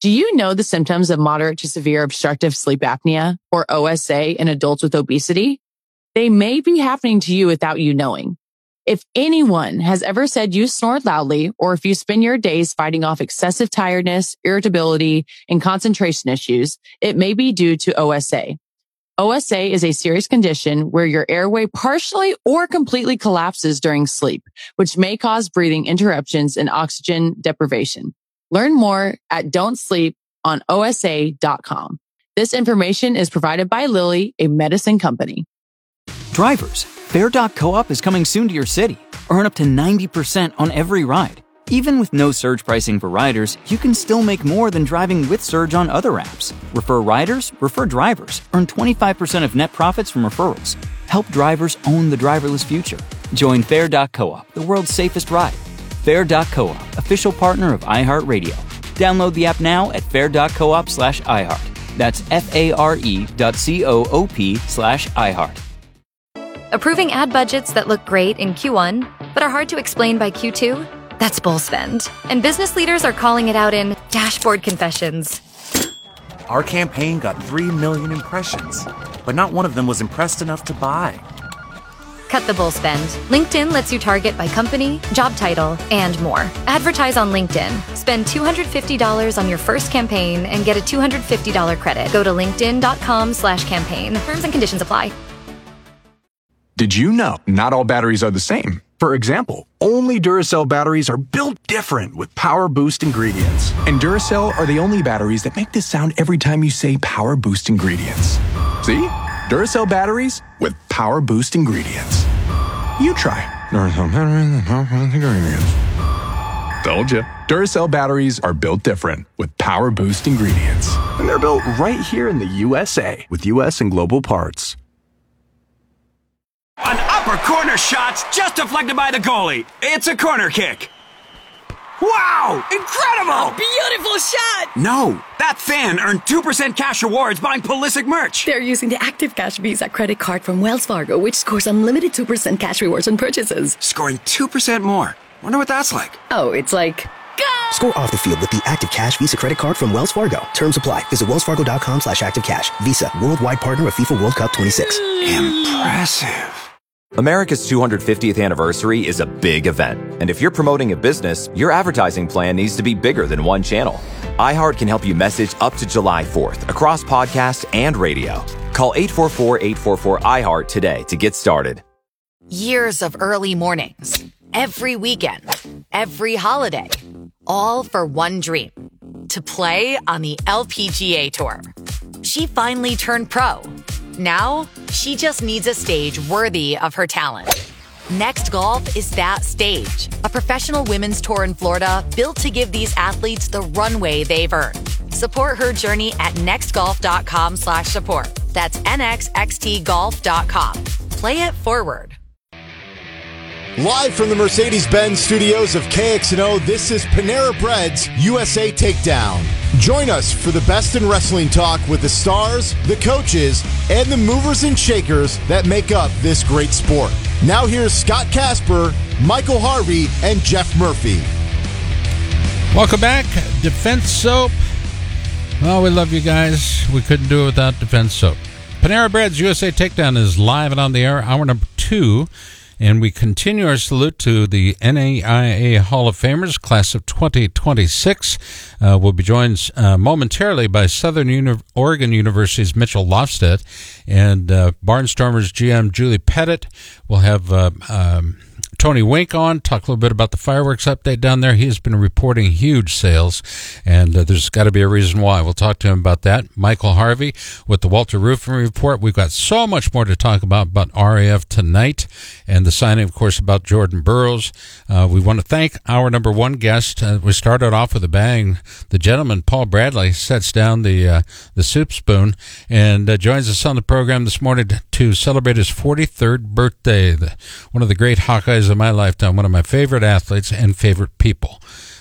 Do you know the symptoms of moderate to severe obstructive sleep apnea, or OSA, in adults with obesity? They may be happening to you without you knowing. If anyone has ever said you snore loudly, or if you spend your days fighting off excessive tiredness, irritability, and concentration issues, it may be due to OSA. OSA is a serious condition where your airway partially or completely collapses during sleep, which may cause breathing interruptions and oxygen deprivation. Learn more at don'tsleeponosa.com. This information is provided by Lilly, a medicine company. Drivers, Fair.coop is coming soon to your city. Earn up to 90% on every ride. Even with no surge pricing for riders, you can still make more than driving with Surge on other apps. Refer riders, refer drivers. Earn 25% of net profits from referrals. Help drivers own the driverless future. Join Fair.coop, the world's safest ride. Fair.coop, official partner of iHeartRadio. Download the app now at fair.coop/iHeart. That's FARE.coop/iHeart. Approving ad budgets that look great in Q1, but are hard to explain by Q2? That's bull spend. And business leaders are calling it out in dashboard confessions. Our campaign got 3 million impressions, but not one of them was impressed enough to buy. Cut the bull spend. LinkedIn lets you target by company, job title, and more. Advertise on LinkedIn. Spend $250 on your first campaign and get a $250 credit. Go to linkedin.com/campaign. Terms and conditions apply. Did you know not all batteries are the same? For example, only Duracell batteries are built different with Power Boost ingredients. And Duracell are the only batteries that make this sound every time you say Power Boost ingredients. See? Duracell batteries with Power Boost ingredients. You try Duracell batteries with Power Boost ingredients. Told you. Duracell batteries are built different with Power Boost ingredients. And they're built right here in the USA with US and global parts. An upper corner shot's just deflected by the goalie. It's a corner kick. Wow! Incredible! Beautiful shot! No, that fan earned 2% cash rewards buying Pulisic merch. They're using the Active Cash Visa credit card from Wells Fargo, which scores unlimited 2% cash rewards on purchases. Scoring 2% more. Wonder what that's like. Oh, it's like... Go! Score off the field with the Active Cash Visa credit card from Wells Fargo. Terms apply. Visit wellsfargo.com/activecash. Visa, worldwide partner of FIFA World Cup 26. Impressive. America's 250th anniversary is a big event. And if you're promoting a business, your advertising plan needs to be bigger than one channel. iHeart can help you message up to July 4th across podcast and radio. Call 844-844-iHeart today to get started. Years of early mornings, every weekend, every holiday, all for one dream, to play on the LPGA Tour. She finally turned pro. Now, she just needs a stage worthy of her talent. Next Golf is that stage. A professional women's tour in Florida built to give these athletes the runway they've earned. Support her journey at nextgolf.com/support. That's nxxtgolf.com. Play it forward. Live from the Mercedes-Benz studios of KXNO, this is Panera Bread's USA Takedown. Join us for the best in wrestling talk with the stars, the coaches, and the movers and shakers that make up this great sport. Now here's Scott Casper, Michael Harvey, and Jeff Murphy. Welcome back. Defense Soap. Well, we love you guys. We couldn't do it without Defense Soap. Panera Bread's USA Takedown is live and on the air, hour number 2. And we continue our salute to the NAIA Hall of Famers, class of 2026. We'll be joined momentarily by Southern Oregon University's Mitchell Lofstedt and Barnstormers GM Julie Pettit. We'll have Tony Wink on, talk a little bit about the fireworks update down there. He has been reporting huge sales, and there's got to be a reason why. We'll talk to him about that. Michael Harvey with the Walter Roofing Report. We've got so much more to talk about RAF tonight, and the signing, of course, about Jordan Burroughs. We want to thank our number one guest. We started off with a bang. The gentleman, Paul Bradley, sets down the soup spoon and joins us on the program this morning to celebrate his 43rd birthday. One of the great Hawkeyes of my lifetime, one of my favorite athletes and favorite people.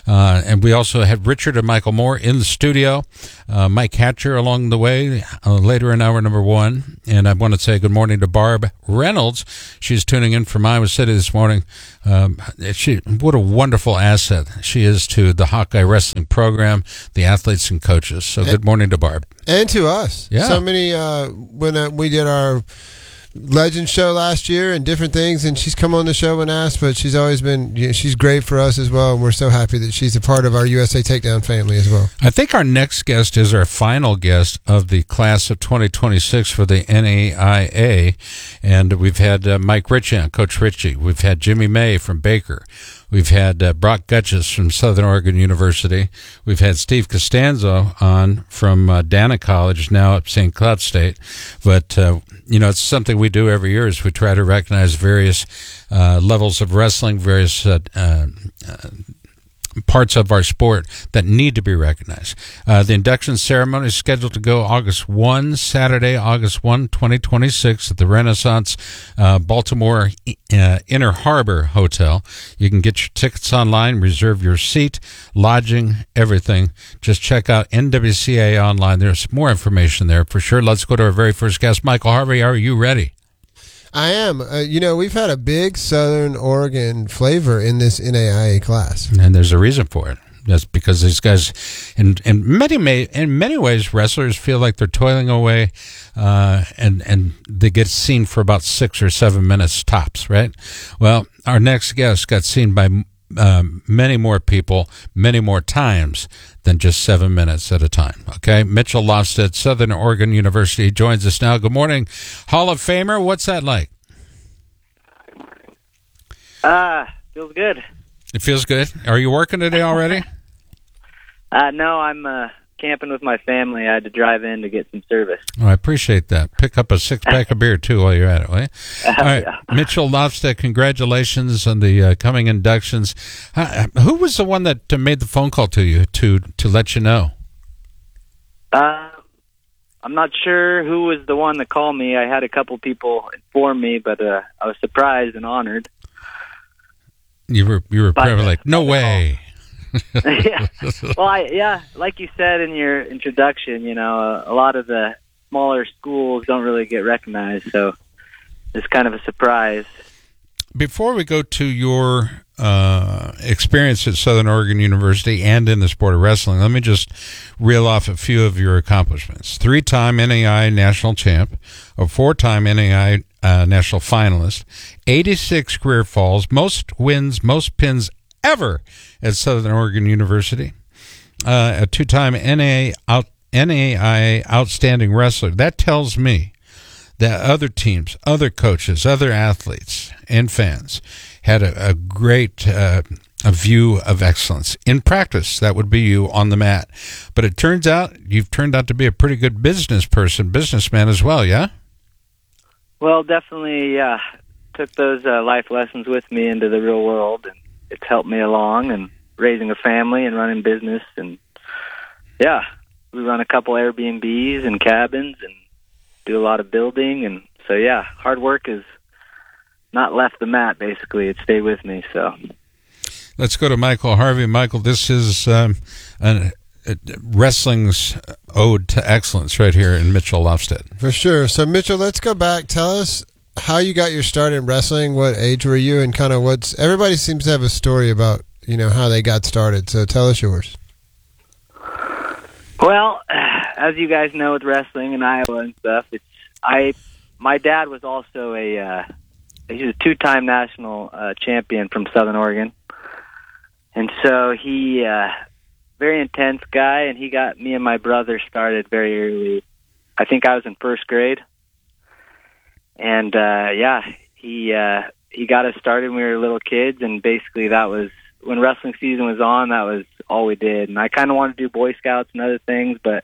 And we also had Richard and Michael Moore in the studio. Mike Hatcher along the way later in hour number 1. And I want to say good morning to Barb Reynolds. She's tuning in from Iowa City this morning. What a wonderful asset she is to the Hawkeye Wrestling program, the athletes and coaches. So good morning to Barb. And to us. Yeah. So many, when we did our Legend show last year and different things, and she's come on the show and asked, but she's always been, she's great for us as well, and we're so happy that she's a part of our USA Takedown family as well. I think our next guest is our final guest of the class of 2026 for the NAIA, and we've had Mike Ritchie on, Coach Ritchie. We've had Jimmy May from Baker. We've had Brock Gutches from Southern Oregon University. We've had Steve Costanzo on from Dana College, now at St. Cloud State. But, it's something we do every year is we try to recognize various levels of wrestling, various parts of our sport that need to be recognized. The induction ceremony is scheduled to go Saturday, August 1, 2026 at the Renaissance Baltimore Inner Harbor Hotel. You can get your tickets online, reserve your seat, lodging, everything. Just check out NWCA online. There's more information there for sure. Let's go to our very first guest. Michael Harvey, are you ready? I am. We've had a big Southern Oregon flavor in this NAIA class. And there's a reason for it. That's because these guys, in many ways, wrestlers feel like they're toiling away, and they get seen for about 6 or 7 minutes tops, right? Well, our next guest got seen by many more people, many more times than just 7 minutes at a time. Okay, Mitchell Lofstead, Southern Oregon University, joins us now. Good morning, Hall of Famer. What's that like? Feels good. It feels good. Are you working today already? No, I'm camping with my family. I had to drive in to get some service. Oh, I appreciate that. Pick up a 6-pack of beer, too, while you're at it, will you? All right, yeah. Mitchell Lofstead, congratulations on the coming inductions. Who was the one that made the phone call to you to let you know? I'm not sure who was the one that called me. I had a couple people inform me, but I was surprised and honored. You were probably like, no way. Yeah. Well, like you said in your introduction, a lot of the smaller schools don't really get recognized, so it's kind of a surprise. Before we go to your experience at Southern Oregon University and in the sport of wrestling, let me just reel off a few of your accomplishments. 3-time NAI national champ, a 4-time NAI national finalist, 86 career falls, most wins, most pins ever at Southern Oregon University, a 2-time NAIA outstanding wrestler. That tells me that other teams, other coaches, other athletes, and fans had a great a view of excellence. In practice, that would be you on the mat. But it turns out you've turned out to be a pretty good businessman as well, yeah? Well, definitely, yeah. Took those life lessons with me into the real world, and it's helped me along and raising a family and running business. And, yeah, we run a couple Airbnbs and cabins and do a lot of building. And so, yeah, hard work has not left the mat, basically. It stayed with me, so. Let's go to Michael Harvey. Michael, this is wrestling's ode to excellence right here in Mitchell Lofstead. For sure. So, Mitchell, let's go back. Tell us how you got your start in wrestling. What age were you, and kind of everybody seems to have a story about, how they got started. So tell us yours. Well, as you guys know with wrestling in Iowa and stuff, my dad was also he was a 2-time national champion from Southern Oregon. And so he, very intense guy, and he got me and my brother started very early. I think I was in first grade. And, he got us started when we were little kids, and basically that was, when wrestling season was on, that was all we did. And I kind of wanted to do Boy Scouts and other things, but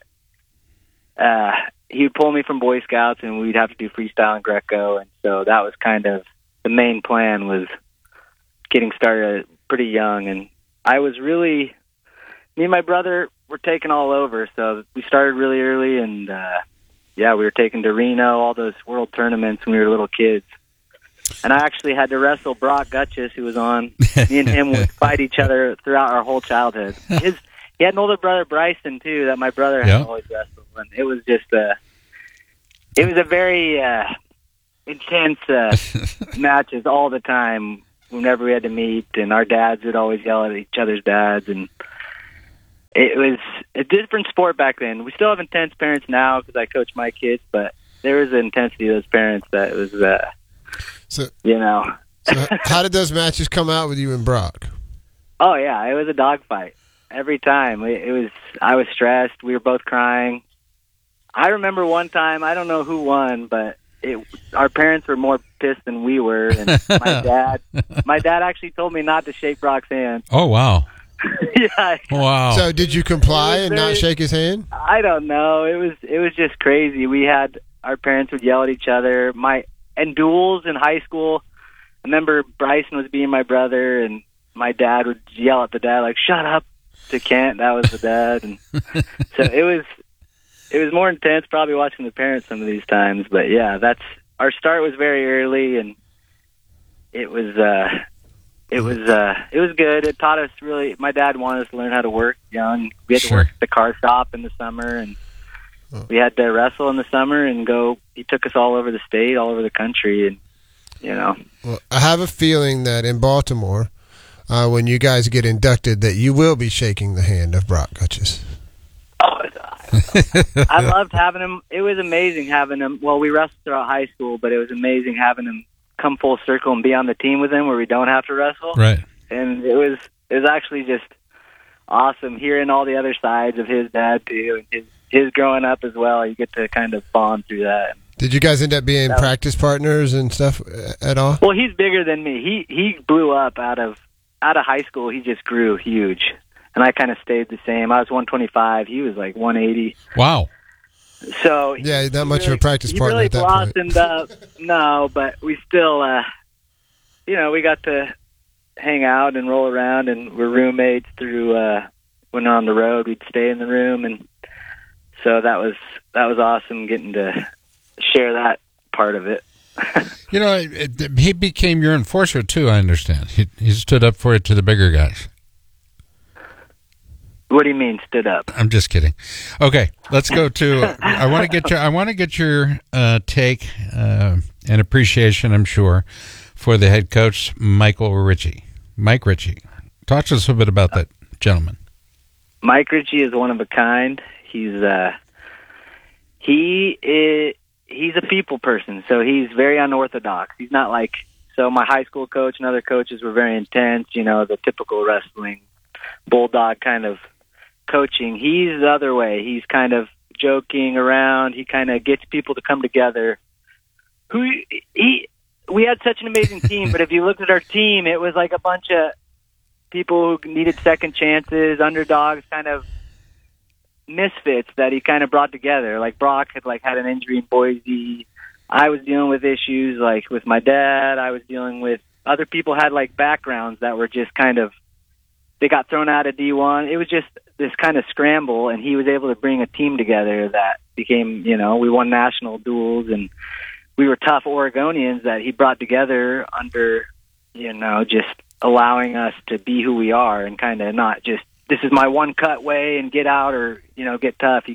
he would pull me from Boy Scouts, and we'd have to do freestyle and Greco, and so that was kind of the main plan, was getting started pretty young. And I was really, me and my brother were taking all over, so we started really early, and we were taken to Reno, all those world tournaments when we were little kids. And I actually had to wrestle Brock Gutchis, who was on. Me and him would fight each other throughout our whole childhood. He had an older brother, Bryson, too, that my brother had always wrestled. And it was just it was a very intense matches all the time whenever we had to meet. And our dads would always yell at each other's dads. And it was a different sport back then. We still have intense parents now because I coach my kids, but there was an intensity of those parents that was, So how did those matches come out with you and Brock? Oh, yeah, it was a dogfight every time. I was stressed. We were both crying. I remember one time, I don't know who won, but our parents were more pissed than we were. And my dad actually told me not to shake Brock's hand. Oh, wow. Yeah. Wow. So did you comply and not shake his hand? I don't know. It was just crazy. Our parents would yell at each other. And duels in high school, I remember Bryson was being my brother, and my dad would yell at the dad, like, shut up, to Kent. That was the dad. And so it was more intense probably watching the parents some of these times. But, yeah, our start was very early, and it was good. It taught us really. My dad wanted us to learn how to work young. We had to work at the car shop in the summer, and we had to wrestle in the summer and go. He took us all over the state, all over the country, and Well, I have a feeling that in Baltimore, when you guys get inducted, that you will be shaking the hand of Brock Gutchis. Oh, I loved having him. It was amazing having him. Well, we wrestled throughout high school, but it was amazing having him come full circle and be on the team with him where we don't have to wrestle. Right. And it was actually just awesome hearing all the other sides of his dad too, and his growing up as well. You get to kind of bond through that. Did you guys end up being practice partners and stuff at all? Well, he's bigger than me. He blew up out of high school. He just grew huge, and I kind of stayed the same. I was 125. He was like 180. Wow. So yeah, not much of a practice partner really at that point. blossomed up. No, but we still, we got to hang out and roll around, and we're roommates through when we're on the road. We'd stay in the room, and so that was awesome getting to share that part of it. He became your enforcer too. I understand. He stood up for it to the bigger guys. What do you mean stood up? I'm just kidding. Okay, let's go to. I want to get your take and appreciation. I'm sure for the head coach, Mike Ritchie. Talk to us a bit about that gentleman. Mike Ritchie is one of a kind. He's a people person, so he's very unorthodox. He's not like my high school coach and other coaches were very intense. The typical wrestling bulldog kind of coaching. He's the other way. He's kind of joking around. He kind of gets people to come together. We had such an amazing team, but if you looked at our team, it was like a bunch of people who needed second chances, underdogs, kind of misfits that he kind of brought together. Like Brock had an injury in Boise. I was dealing with issues with my dad. I was dealing with other people had backgrounds that were just kind of, they got thrown out of D1. It was just this kind of scramble, and he was able to bring a team together that became, we won national duels, and we were tough Oregonians that he brought together under, just allowing us to be who we are and kind of not just, this is my one cut way and get out or, get tough.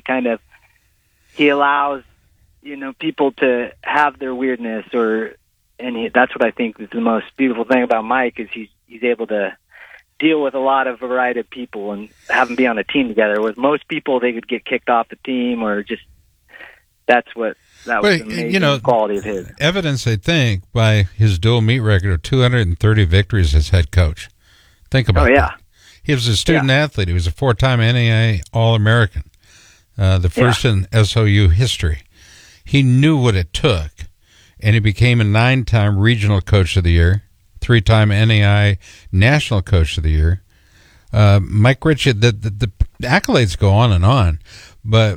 He allows, people to have their weirdness that's what I think is the most beautiful thing about Mike is he's able to deal with a lot of variety of people and have them be on a team together. With most people, they could get kicked off the team or just, that was the amazing quality of his. Evidence, I think, by his dual meet record of 230 victories as head coach. Think about that. He was a student athlete. He was a 4-time NAIA All-American, the first in SOU history. He knew what it took, and he became a 9-time Regional Coach of the Year, 3-time NAIA National Coach of the Year. Mike Ritchie, the accolades go on and on, but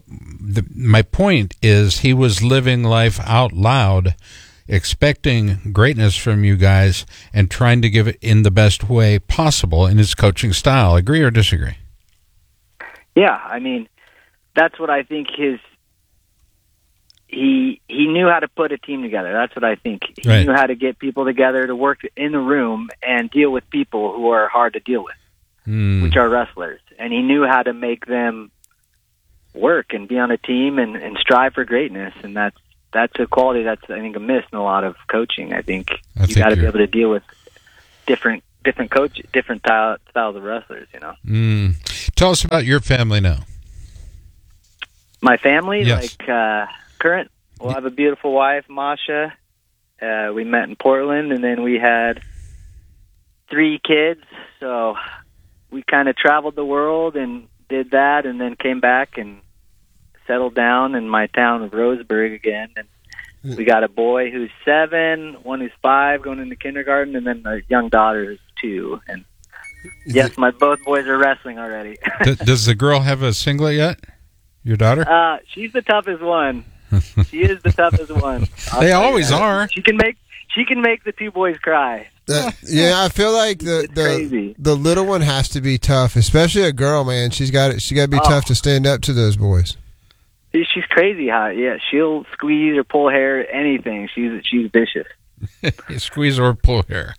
my point is he was living life out loud, expecting greatness from you guys and trying to give it in the best way possible in his coaching style. Agree or disagree? Yeah, that's what I think he knew how to put a team together. That's what I think. He knew how to get people together to work in the room and deal with people who are hard to deal with, which are wrestlers. And he knew how to make them work and be on a team and strive for greatness. And that's a quality that's, I think, a miss in a lot of coaching. I think you got to be able to deal with different styles of wrestlers, you know. Tell us about your family now. My family, yes. Current. Well, I have a beautiful wife, Masha. We met in Portland, and then we had 3 kids. So we kind of traveled the world and did that, and then came back and settled down in my town of Roseburg again. And we got a boy who's 7, one who's 5, going into kindergarten, and then a young daughter who's 2. And yes, both boys are wrestling already. Does the girl have a singlet yet? Your daughter? She's the toughest one. She is the toughest one. They always are. She can make the 2 boys cry. Yeah, I feel like the little one has to be tough, especially a girl, man. She got to be tough to stand up to those boys. She's crazy how she'll squeeze or pull hair, anything. She's vicious. Squeeze or pull hair.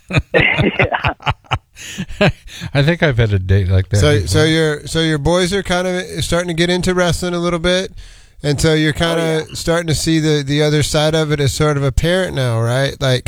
I think I've had a date like that. So your boys are kind of starting to get into wrestling a little bit, and so you're kind of starting to see the other side of it as sort of a parent now, right? Like,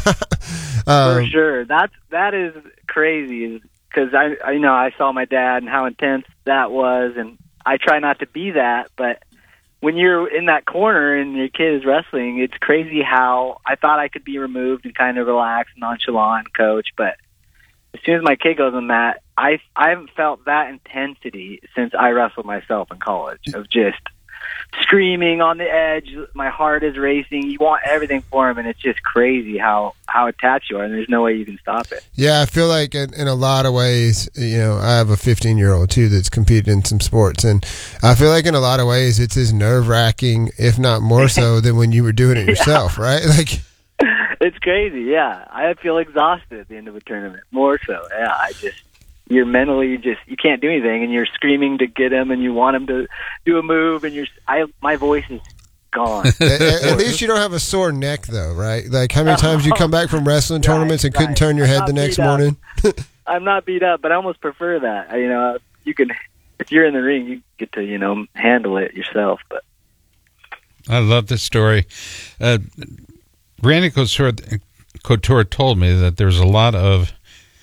for sure. That is crazy because I saw my dad and how intense that was, and I try not to be that, but when you're in that corner and your kid is wrestling, it's crazy how I thought I could be removed and kind of relax, nonchalant, coach, but as soon as my kid goes on that, I haven't felt that intensity since I wrestled myself in college, of just screaming on the edge. My heart is racing. You want everything for him, and it's just crazy how attached you are, and there's no way you can stop it. Yeah, I feel like in a lot of ways, I have a 15-year-old too that's competed in some sports, and I feel like in a lot of ways it's as nerve-wracking, if not more so, than when you were doing it yourself, right? Like, it's crazy, yeah. I feel exhausted at the end of a tournament, more so. Yeah, you're mentally, you can't do anything, and you're screaming to get him, and you want him to do a move, and my voice is gone. At least you don't have a sore neck, though, right? Like, how many times you come back from wrestling tournaments and couldn't turn your head the next morning? I'm not beat up, but I almost prefer that. You can, if you're in the ring, you get to, handle it yourself. But I love this story. Randy Couture told me that there's a lot of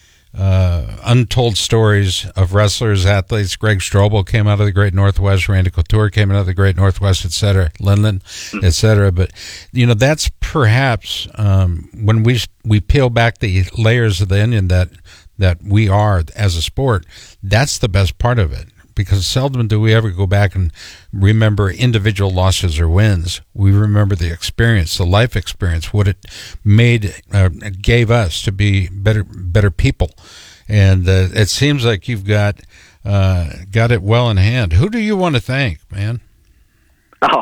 untold stories of wrestlers, athletes. Greg Strobel came out of the Great Northwest. Randy Couture came out of the Great Northwest, et cetera. Lindland, et cetera. But, that's perhaps when we peel back the layers of the onion that we are as a sport, that's the best part of it. Because seldom do we ever go back and remember individual losses or wins. We remember the experience, the life experience, what it gave us to be better people. And it seems like you've got it well in hand. Who do you want to thank, man? Oh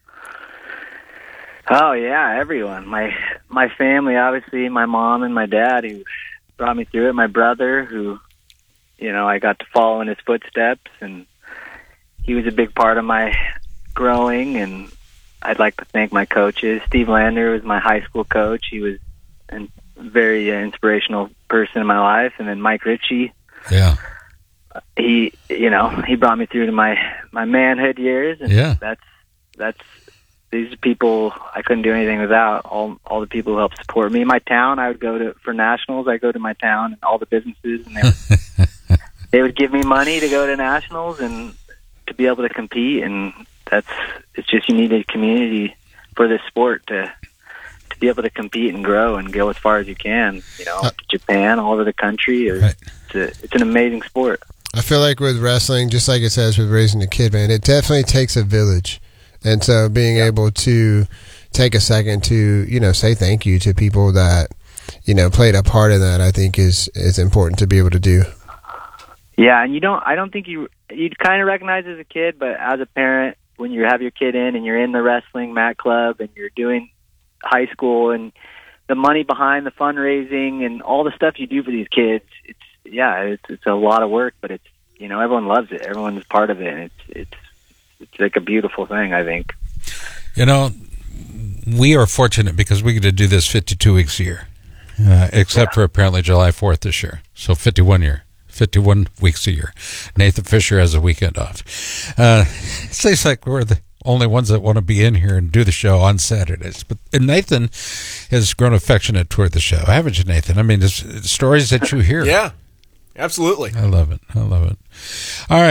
yeah, everyone. My family, obviously, my mom and my dad who brought me through it. My brother who, I got to follow in his footsteps, and he was a big part of my growing. And I'd like to thank my coaches. Steve Lander was my high school coach. He was a very inspirational person in my life. And then Mike Ritchie. Yeah. He brought me through to my manhood years. And that's these are people I couldn't do anything without. All the people who helped support me. My town, I would go for nationals. I go to my town and all the businesses, and they would give me money to go to nationals and to be able to compete. And it's just, you need a community for this sport to be able to compete and grow and go as far as you can. Japan, all over the country. It's an amazing sport. I feel like with wrestling, just like it says with raising a kid, man, it definitely takes a village. And so being able to take a second to, say thank you to people that, played a part in that, I think is important to be able to do. Yeah, and I don't think you'd kind of recognize as a kid, but as a parent, when you have your kid in and you're in the wrestling mat club and you're doing high school and the money behind the fundraising and all the stuff you do for these kids, it's a lot of work, but it's, everyone loves it. Everyone's part of it. And it's like a beautiful thing, I think. You know, we are fortunate because we get to do this 52 weeks a year, except for apparently July 4th this year. So 51 weeks a year. Nathan Fisher has a weekend off. It seems like we're the only ones that want to be in here and do the show on Saturdays. And Nathan has grown affectionate toward the show. Haven't you, Nathan? I mean, it's stories that you hear. Yeah, absolutely. I love it. All right.